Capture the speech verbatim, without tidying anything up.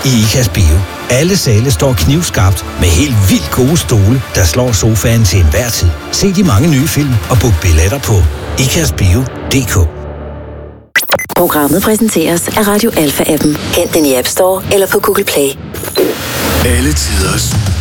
i IKAS Bio. Alle sale står knivskarpt med helt vildt gode stole, der slår sofaen til enhver tid. Se de mange nye film og book billetter på ikasbio punktum d k. Programmet præsenteres af Radio Alpha-appen. Hent den i App Store eller på Google Play. Alle tiders